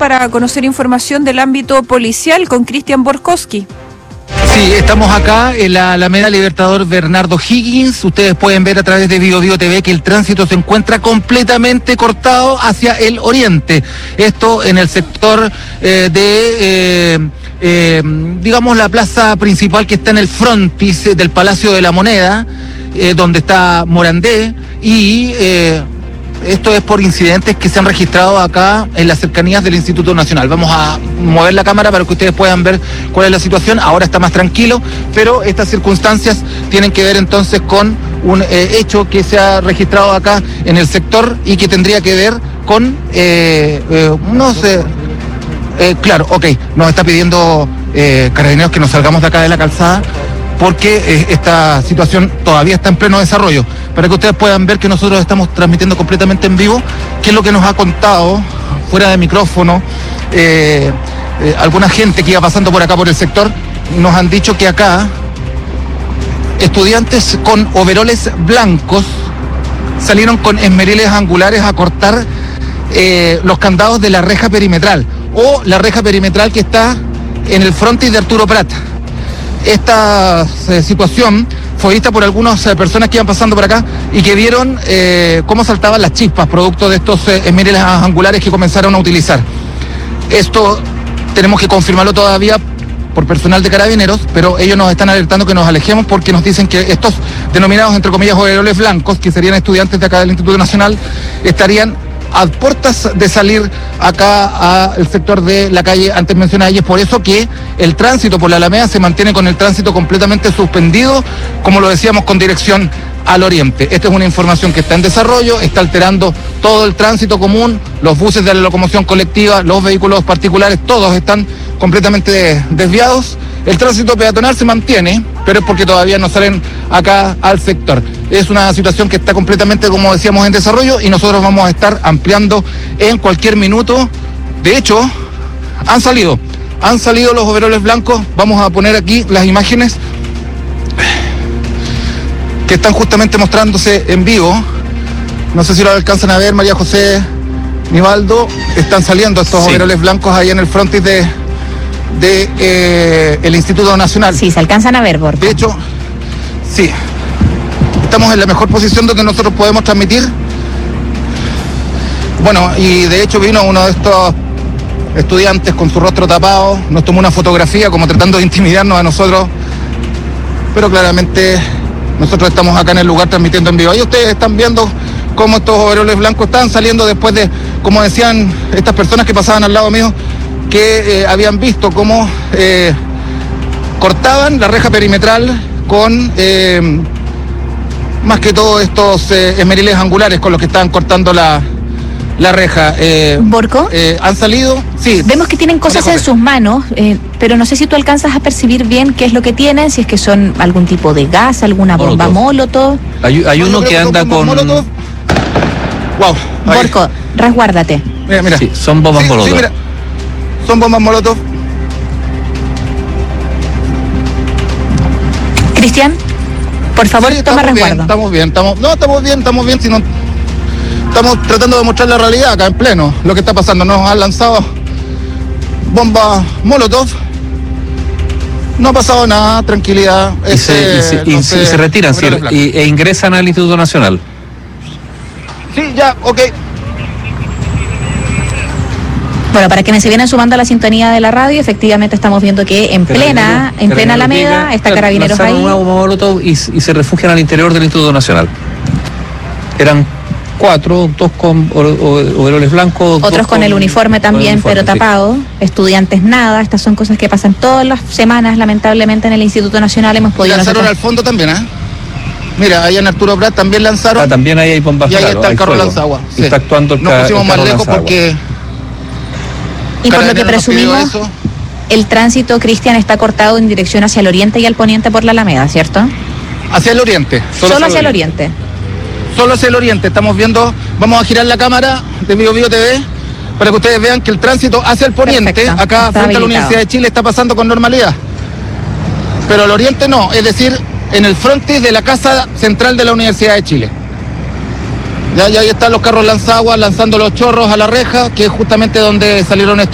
para conocer información del ámbito policial con Cristian Borkowski. Sí, estamos acá en la Alameda Libertador Bernardo Higgins. Ustedes pueden ver a través de Bio TV que el tránsito se encuentra completamente cortado hacia el oriente. Esto en el sector digamos, la plaza principal que está en el frontis del Palacio de la Moneda, donde está Morandé, y esto es por incidentes que se han registrado acá en las cercanías del Instituto Nacional. Vamos a mover la cámara para que ustedes puedan ver cuál es la situación. Ahora está más tranquilo, pero estas circunstancias tienen que ver entonces con un hecho que se ha registrado acá en el sector y que tendría que ver con claro, ok, nos está pidiendo Carabineros que nos salgamos de acá de la calzada, porque esta situación todavía está en pleno desarrollo, para que ustedes puedan ver que nosotros estamos transmitiendo completamente en vivo qué es lo que nos ha contado fuera de micrófono alguna gente que iba pasando por acá por el sector. Nos han dicho que acá estudiantes con overoles blancos salieron con esmeriles angulares a cortar los candados de la reja perimetral, o la reja perimetral que está en el frontis de Arturo Prat. Esta situación fue vista por algunas personas que iban pasando por acá y que vieron cómo saltaban las chispas producto de estos esmeriles angulares que comenzaron a utilizar. Esto tenemos que confirmarlo todavía por personal de Carabineros, pero ellos nos están alertando que nos alejemos porque nos dicen que estos denominados, entre comillas, overoles blancos, que serían estudiantes de acá del Instituto Nacional, estarían a puertas de salir acá al sector de la calle antes mencionada, y es por eso que el tránsito por la Alameda se mantiene con el tránsito completamente suspendido, como lo decíamos, con dirección al oriente. Esta es una información que está en desarrollo, está alterando todo el tránsito común, los buses de la locomoción colectiva, los vehículos particulares, todos están completamente desviados. El tránsito peatonal se mantiene, pero es porque todavía no salen acá al sector. Es una situación que está completamente, como decíamos, en desarrollo, y nosotros vamos a estar ampliando en cualquier minuto. De hecho, han salido los overoles blancos. Vamos a poner aquí las imágenes que están justamente mostrándose en vivo. No sé si lo alcanzan a ver, María José, Nivaldo. Están saliendo estos overoles blancos ahí en el frontis de el Instituto Nacional. Sí, se alcanzan a ver, Borja. De hecho, sí, estamos en la mejor posición donde nosotros podemos transmitir. Bueno, y de hecho vino uno de estos estudiantes con su rostro tapado, nos tomó una fotografía como tratando de intimidarnos a nosotros, pero claramente nosotros estamos acá en el lugar transmitiendo en vivo. Ahí ustedes están viendo cómo estos overoles blancos están saliendo después de, como decían estas personas que pasaban al lado mío, que habían visto cómo cortaban la reja perimetral con más que todo estos esmeriles angulares con los que estaban cortando la reja. ¿Borco? ¿Han salido? Sí. Vemos que tienen cosas en sus manos, pero no sé si tú alcanzas a percibir bien qué es lo que tienen, si es que son algún tipo de gas, alguna bomba molotov. Hay uno que anda con... Molotov. Wow. Borco, resguárdate. Mira. Sí, son bombas molotov. Sí, mira. Son bombas molotov. Cristian, por favor, Sí, toma resguardo. Estamos bien, si no, estamos tratando de mostrar la realidad acá en pleno, lo que está pasando. Nos han lanzado bombas molotov, no ha pasado nada, tranquilidad. Y se retiran, ¿sí? E ingresan al Instituto Nacional. Sí, ya, ok. Bueno, para quienes se vienen sumando a la sintonía de la radio, efectivamente estamos viendo que en plena Alameda está Carabineros ahí. Una bomba molotov y se refugian al interior del Instituto Nacional. Eran 4, 2 con overoles blancos. Otros con el uniforme también, pero tapado. Estudiantes nada. Estas son cosas que pasan todas las semanas, lamentablemente, en el Instituto Nacional. Hemos podido lanzaron al fondo también, ¿eh? Mira, allá en Arturo Prat también lanzaron. También ahí hay bombas. Y ahí está el carro lanzagua. Sí. Está actuando Nos pusimos más lejos porque... Y por lo que presumimos, el tránsito, Cristian, está cortado en dirección hacia el oriente y al poniente por la Alameda, ¿cierto? Hacia el oriente. Solo hacia el oriente. Solo hacia el oriente. Estamos viendo, vamos a girar la cámara de Bio TV para que ustedes vean que el tránsito hacia el poniente, perfecto, acá frente a la Universidad de Chile, está pasando con normalidad. Pero al oriente no, es decir, en el frontis de la Casa Central de la Universidad de Chile. Ya ahí están los carros lanzaguas lanzando los chorros a la reja, que es justamente donde salieron estos